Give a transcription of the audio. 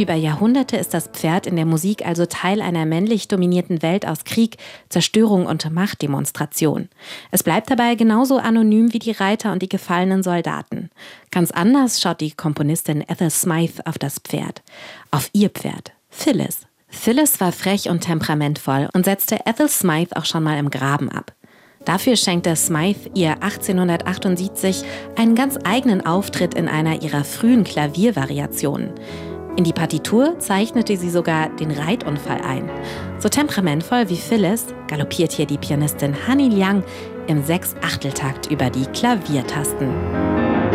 Über Jahrhunderte ist das Pferd in der Musik also Teil einer männlich dominierten Welt aus Krieg, Zerstörung und Machtdemonstration. Es bleibt dabei genauso anonym wie die Reiter und die gefallenen Soldaten. Ganz anders schaut die Komponistin Ethel Smyth auf das Pferd. Auf ihr Pferd, Phyllis. Phyllis war frech und temperamentvoll und setzte Ethel Smyth auch schon mal im Graben ab. Dafür schenkte Smyth ihr 1878 einen ganz eigenen Auftritt in einer ihrer frühen Klaviervariationen. In die Partitur zeichnete sie sogar den Reitunfall ein. So temperamentvoll wie Phyllis galoppiert hier die Pianistin Hanny Liang im 6/8-Takt über die Klaviertasten.